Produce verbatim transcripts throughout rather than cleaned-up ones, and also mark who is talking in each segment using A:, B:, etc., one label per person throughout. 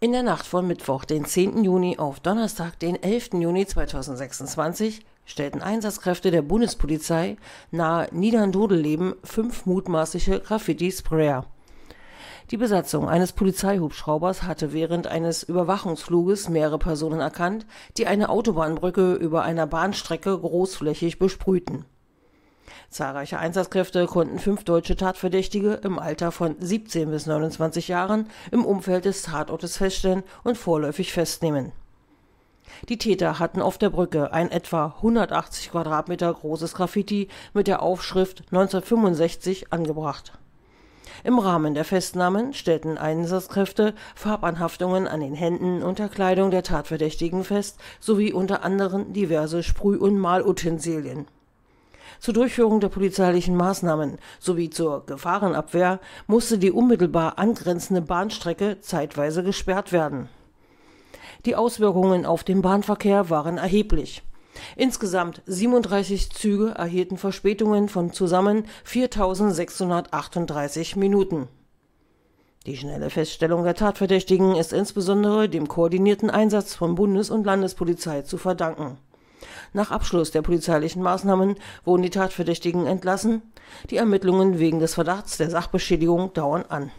A: In der Nacht von Mittwoch, den zehnten Juni auf Donnerstag, den elften Juni zweitausendsechsundzwanzig, stellten Einsatzkräfte der Bundespolizei nahe Niederndodeleben fünf mutmaßliche Graffiti-Sprayer. Die Besatzung eines Polizeihubschraubers hatte während eines Überwachungsfluges mehrere Personen erkannt, die eine Autobahnbrücke über einer Bahnstrecke großflächig besprühten. Zahlreiche Einsatzkräfte konnten fünf deutsche Tatverdächtige im Alter von siebzehn bis neunundzwanzig Jahren im Umfeld des Tatortes feststellen und vorläufig festnehmen. Die Täter hatten auf der Brücke ein etwa hundertachtzig Quadratmeter großes Graffiti mit der Aufschrift neunzehnhundertfünfundsechzig angebracht. Im Rahmen der Festnahmen stellten Einsatzkräfte Farbanhaftungen an den Händen und der Kleidung der Tatverdächtigen fest, sowie unter anderem diverse Sprüh- und Malutensilien. Zur Durchführung der polizeilichen Maßnahmen sowie zur Gefahrenabwehr musste die unmittelbar angrenzende Bahnstrecke zeitweise gesperrt werden. Die Auswirkungen auf den Bahnverkehr waren erheblich. Insgesamt siebenunddreißig Züge erhielten Verspätungen von zusammen viertausendsechshundertachtunddreißig Minuten. Die schnelle Feststellung der Tatverdächtigen ist insbesondere dem koordinierten Einsatz von Bundes- und Landespolizei zu verdanken. Nach Abschluss der polizeilichen Maßnahmen wurden die Tatverdächtigen entlassen. Die Ermittlungen wegen des Verdachts der Sachbeschädigung dauern an.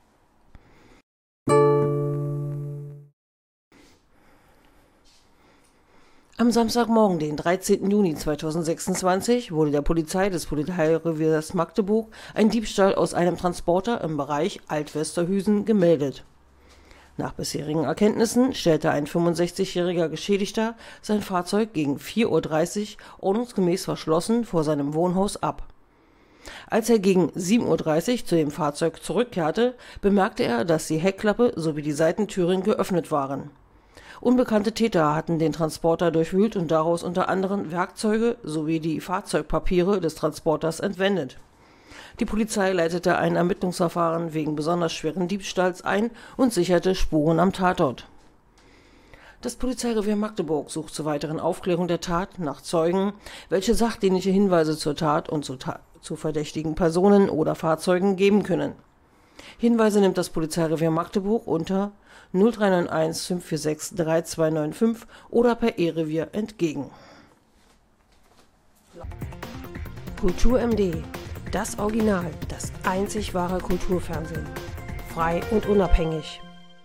A: Am Samstagmorgen, den dreizehnten Juni zweitausendsechsundzwanzig, wurde der Polizei des Polizeireviers Magdeburg ein Diebstahl aus einem Transporter im Bereich Alt-Westerhüsen gemeldet. Nach bisherigen Erkenntnissen stellte ein fünfundsechzigjähriger Geschädigter sein Fahrzeug gegen vier Uhr dreißig ordnungsgemäß verschlossen vor seinem Wohnhaus ab. Als er gegen sieben Uhr dreißig zu dem Fahrzeug zurückkehrte, bemerkte er, dass die Heckklappe sowie die Seitentüren geöffnet waren. Unbekannte Täter hatten den Transporter durchwühlt und daraus unter anderem Werkzeuge sowie die Fahrzeugpapiere des Transporters entwendet. Die Polizei leitete ein Ermittlungsverfahren wegen besonders schweren Diebstahls ein und sicherte Spuren am Tatort. Das Polizeirevier Magdeburg sucht zur weiteren Aufklärung der Tat nach Zeugen, welche sachdienliche Hinweise zur Tat und zu, Ta- zu verdächtigen Personen oder Fahrzeugen geben können. Hinweise nimmt das Polizeirevier Magdeburg unter null drei neun eins fünf vier sechs drei zwei neun fünf oder per E-Revier entgegen. Kultur M D, das Original, das einzig wahre Kulturfernsehen. Frei und unabhängig.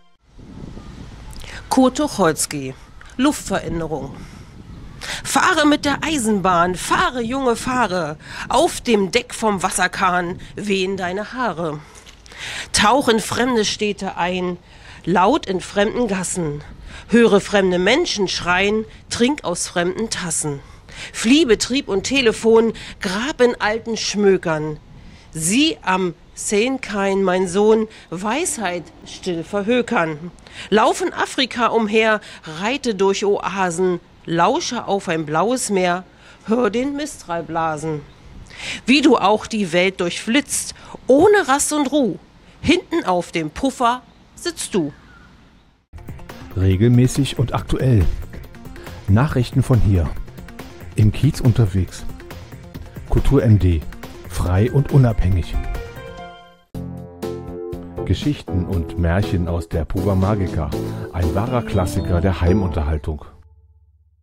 A: Kurt Tucholsky, Luftveränderung. Fahre mit der Eisenbahn, fahre, Junge, fahre. Auf dem Deck vom Wasserkahn wehen deine Haare. Tauch in fremde Städte ein, laut in fremden Gassen. Höre fremde Menschen schreien, trink aus fremden Tassen. Flieh Betrieb und Telefon, grab in alten Schmökern. Sieh am Sehenkein, mein Sohn, Weisheit still verhökern. Lauf in Afrika umher, reite durch Oasen, lausche auf ein blaues Meer, hör den Mistral blasen. Wie du auch die Welt durchflitzt, ohne Rast und Ruh, hinten auf dem Puffer sitzt du.
B: Regelmäßig und aktuell. Nachrichten von hier. Im Kiez unterwegs. Kultur M D. Frei und unabhängig. Geschichten und Märchen aus der Puba Magica. Ein wahrer Klassiker der Heimunterhaltung.